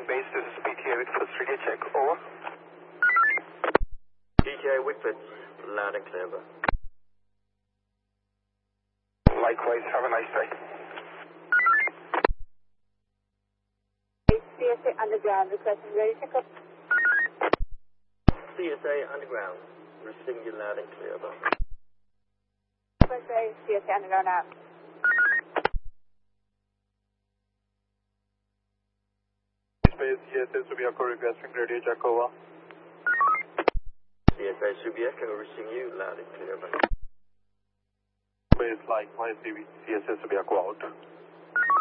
Morning base, this is PTA Whitford, radio check, over. PTA Whitford, loud and clear. Likewise, have a nice day. CSA Underground, requesting radio check up. CSA Underground, receiving you loud and clear. CSA Underground out. Space, CSA Subiaco requesting radio check, over. CSA Subiaco, receiving you loud and clear. Space, likewise, CSA Subiaco out.